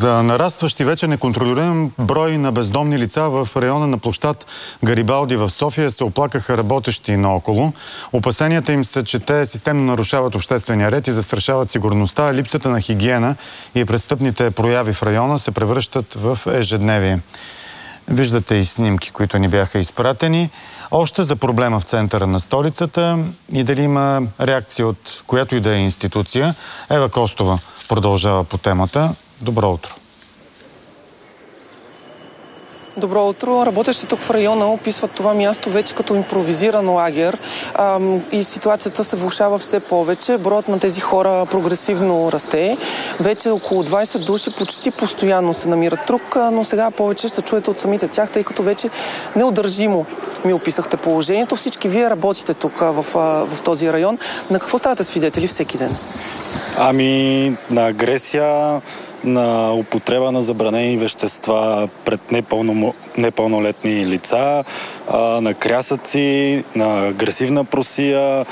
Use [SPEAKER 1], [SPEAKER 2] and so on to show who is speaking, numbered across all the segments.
[SPEAKER 1] За нарастващи вече неконтролируем брой на бездомни лица в района на площад Гарибалди в София се оплакаха работещи наоколо. Опасенията им са, че те системно нарушават обществения ред и застрашават сигурността, а липсата на хигиена и престъпните прояви в района се превръщат в ежедневие. Виждате и снимки, които ни бяха изпратени. Още за проблема в центъра на столицата и дали има реакция от която и да е институция. Ева Костова продължава по темата. Добро утро.
[SPEAKER 2] Добро утро. Работещи тук в района описват това място вече като импровизиран лагер и ситуацията се влошава все повече. Броят на тези хора прогресивно расте. Вече около 20 души почти постоянно се намират тук, но сега повече ще чуете от самите тях, тъй като вече неудържимо ми описахте положението. Всички вие работите тук в този район. На какво ставате свидетели всеки ден?
[SPEAKER 3] На агресия, на употреба на забранени вещества пред непълнолетни лица, на крясъци, на агресивна просия,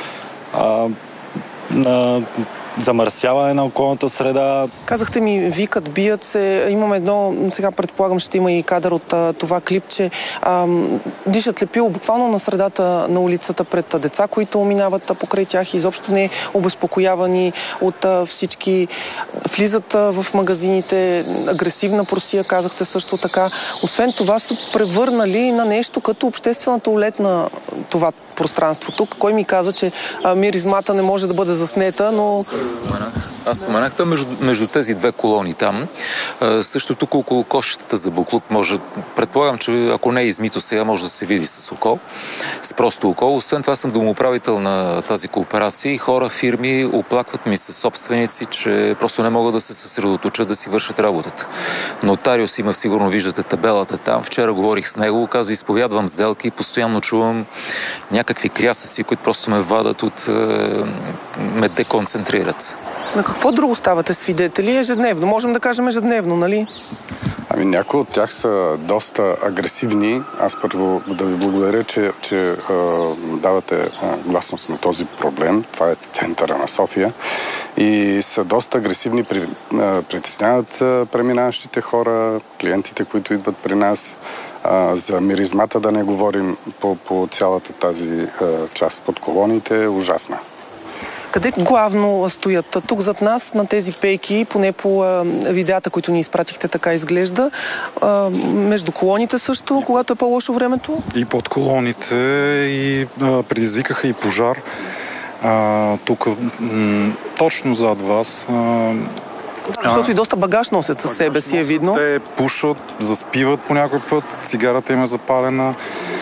[SPEAKER 3] на замърсяване на околната среда.
[SPEAKER 2] Казахте ми, викат, бият се. Имам едно, сега предполагам, ще има и кадър от това клипче. Дишат лепило буквално на средата на улицата пред деца, които минават покрай тях и изобщо не обезпокоявани от всички. Влизат в магазините, агресивна просия, казахте също така. Освен това са превърнали на нещо като обществена тоалет на това пространство тук. Кой ми каза, че миризмата не може да бъде заснета, но...
[SPEAKER 4] Аз споменах там между тези две колони там. Също тук около кошетата за буклук предполагам, че ако не е измито сега, може да се види с око, с просто око. Освен това съм домоуправител на тази кооперация и хора, фирми оплакват ми със собственици, че просто не могат да се съсредоточат да си вършат работата. Нотариус има, сигурно виждате табелата там. Вчера говорих с него, казва, изповядвам сделки и постоянно чувам някакви крясъци, които просто ме вадат ме деконцентрират.
[SPEAKER 2] На какво друго ставате свидетели ежедневно? Можем да кажем ежедневно, нали?
[SPEAKER 5] Някои от тях са доста агресивни. Аз първо да ви благодаря, че давате гласност на този проблем. Това е центъра на София. И са доста агресивни, притесняват преминаващите хора, клиентите, които идват при нас. За миризмата да не говорим по цялата тази част под колоните е ужасна.
[SPEAKER 2] Къде главно стоят? Тук зад нас, на тези пейки, поне по видеята, които ни изпратихте, така изглежда. Между колоните също, когато е по-лошо времето?
[SPEAKER 6] И под колоните, и предизвикаха и пожар. Тук, точно зад вас.
[SPEAKER 2] Защото и доста багаж носят със себе си, е видно.
[SPEAKER 6] Те пушат, заспиват по някой път, цигарата им е запалена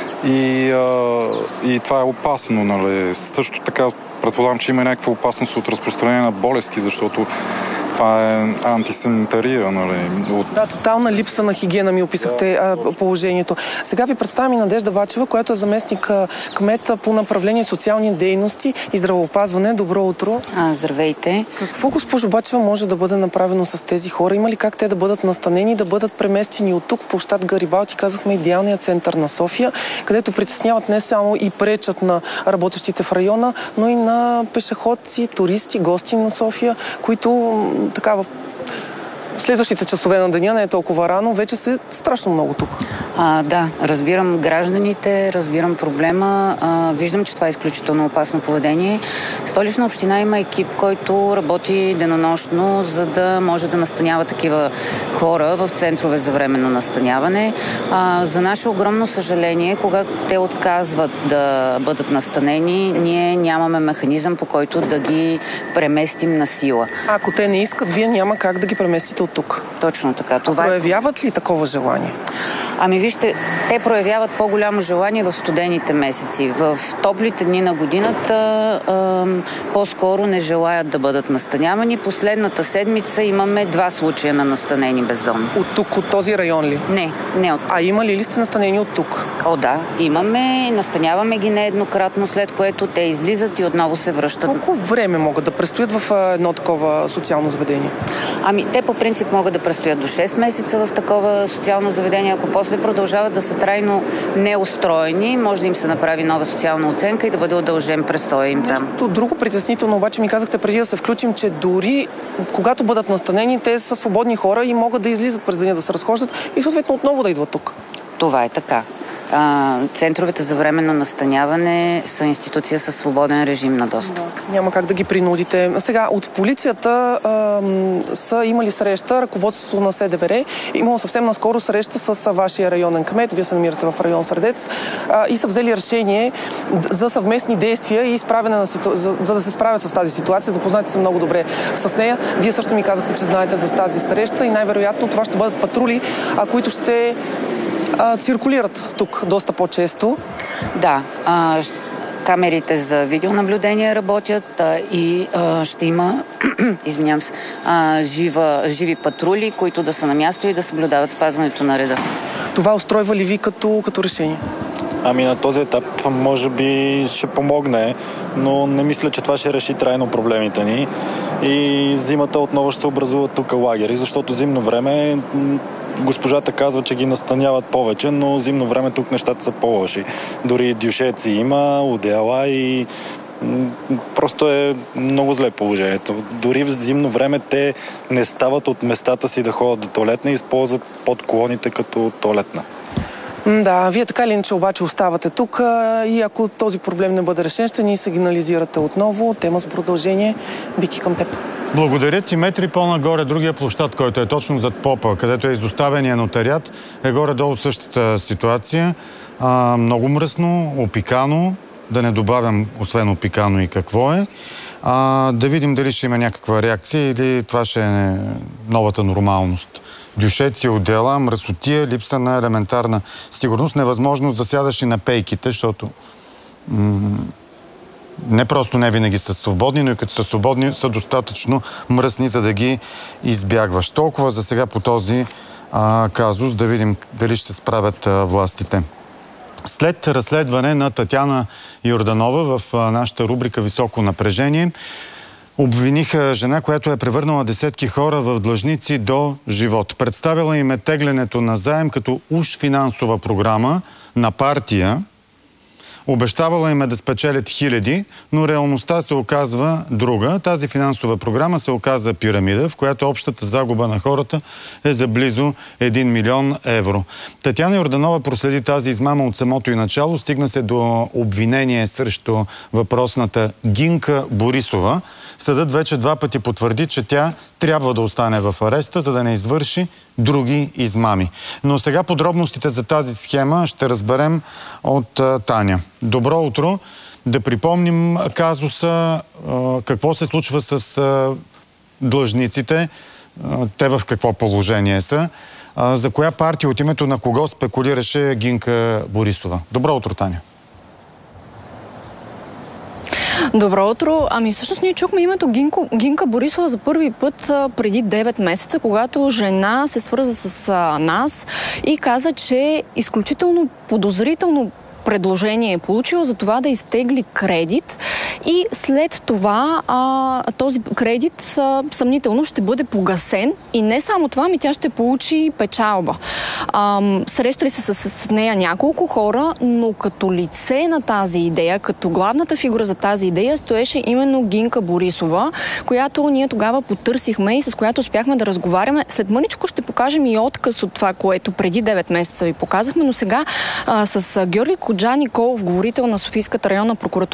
[SPEAKER 6] и това е опасно, нали? Също така предполагам, че има някаква опасност от разпространение на болести, защото това е антисанитария, нали?
[SPEAKER 2] Да, тотална липса на хигиена ми описахте положението. Сега ви представям и Надежда Бачева, която е заместник кмет по направление социални дейности и здравеопазване. Добро утро.
[SPEAKER 7] Здравейте.
[SPEAKER 2] Какво, госпожо Бачева, може да бъде направено с тези хора? Има ли как те да бъдат настанени, да бъдат преместени от тук, площад Гарибалди, казахме, идеалният център на София, където притесняват не само и пречат на работещите в района, но и на пешеходци, туристи, гости на София, които така в следващите часове на деня, не е толкова рано, вече са страшно много тук.
[SPEAKER 7] Да, разбирам гражданите, разбирам проблема. Виждам, че това е изключително опасно поведение. Столична община има екип, който работи денонощно, за да може да настанява такива хора в центрове за временно настаняване. За наше огромно съжаление, когато те отказват да бъдат настанени, ние нямаме механизъм, по който да ги преместим на сила.
[SPEAKER 2] Ако те не искат, вие няма как да ги преместите от тук.
[SPEAKER 7] Точно така.
[SPEAKER 2] Проявяват ли такова желание?
[SPEAKER 7] Вижте, те проявяват по-голямо желание в студените месеци. В топлите дни на годината по-скоро не желаят да бъдат настанявани. Последната седмица имаме 2 случая на настанени бездомни.
[SPEAKER 2] От тук, от този район ли?
[SPEAKER 7] Не от тук.
[SPEAKER 2] Има ли сте настанени от тук?
[SPEAKER 7] Да, имаме. Настаняваме ги нееднократно, след което те излизат и отново се връщат.
[SPEAKER 2] Колко време могат да престоят в едно такова социално заведение?
[SPEAKER 7] Те по принцип принцип могат да престоят до 6 месеца в такова социално заведение. Ако после продължават да са трайно неустроени, може да им се направи нова социална оценка и да бъде удължен престоя им там.
[SPEAKER 2] Нещо друго притеснително, обаче ми казахте преди да се включим, че дори когато бъдат настанени, те са свободни хора и могат да излизат през деня, да се разхождат и съответно отново да идват тук.
[SPEAKER 7] Това е така. Центровете за временно настаняване са институция със свободен режим на достъп.
[SPEAKER 2] Няма как да ги принудите. Сега, от полицията са имали среща, ръководството на СДВР, имало съвсем наскоро среща с вашия районен кмет, вие се намирате в район Средец, и са взели решение за съвместни действия и за да се справят с тази ситуация. Запознати са много добре с нея. Вие също ми казахте, че знаете за тази среща и най-вероятно това ще бъдат патрули, които ще циркулират тук доста по-често.
[SPEAKER 7] Да, камерите за видеонаблюдение работят и ще има живи патрули, които да са на място и да съблюдават спазването на реда.
[SPEAKER 2] Това устройва ли ви като решение?
[SPEAKER 3] На този етап може би ще помогне, но не мисля, че това ще реши трайно проблемите ни. И зимата отново ще се образуват тук лагери, защото зимно време госпожата казва, че ги настаняват повече, но зимно време тук нещата са по-лоши. Дори дюшеци има, одеяла и просто е много зле положението. Дори в зимно време те не стават от местата си да ходят до тоалетна и използват под колоните като тоалетна.
[SPEAKER 2] Да, вие така или иначе обаче оставате тук и ако този проблем не бъде решен, ще ни сигнализирате отново. Тема с продължение. Вики, към теб.
[SPEAKER 1] Благодаря ти. Метри по-нагоре другия площад, който е точно зад ПОПа, където е изоставения нотариат, е горе-долу същата ситуация. Много мръсно, опикано, да не добавям освен опикано и какво е. Да видим дали ще има някаква реакция или това ще е новата нормалност. Дюшеци, отдела, мръсотия, липса на елементарна сигурност, невъзможност да сядаш и на пейките, защото не просто не винаги са свободни, но и като са свободни са достатъчно мръсни, за да ги избягваш. Толкова за сега по този казус, да видим дали ще се справят властите. След разследване на Татяна Йорданова в нашата рубрика «Високо напрежение», обвиниха жена, която е превърнала десетки хора в длъжници до живот. Представила им е теглянето на заем като уж финансова програма на партия. Обещавала им е да спечелят хиляди, но реалността се оказва друга. Тази финансова програма се оказа пирамида, в която общата загуба на хората е за близо 1 милион евро. Татяна Йорданова проследи тази измама от самото и начало. Стигна се до обвинение срещу въпросната Гинка Борисова. Съдът вече 2 пъти потвърди, че тя трябва да остане в ареста, за да не извърши други измами. Но сега подробностите за тази схема ще разберем от Таня. Добро утро! Да припомним казуса, какво се случва с длъжниците, те в какво положение са, за коя партия, от името на кого спекулираше Гинка Борисова. Добро утро, Таня!
[SPEAKER 8] Добро утро. Всъщност ние чухме името Гинка Борисова за първи път преди 9 месеца, когато жена се свърза с нас и каза, че изключително подозрително предложение е получила за това да изтегли кредит и след това този кредит съмнително ще бъде погасен и не само това, тя ще получи печалба. Срещали се с нея няколко хора, но като лице на тази идея, като главната фигура за тази идея стоеше именно Гинка Борисова, която ние тогава потърсихме и с която успяхме да разговаряме. След мъничко ще покажем и отказ от това, което преди 9 месеца ви показахме, но сега с Георги Коджа Николов, говорител на Софийската районна прокуратура,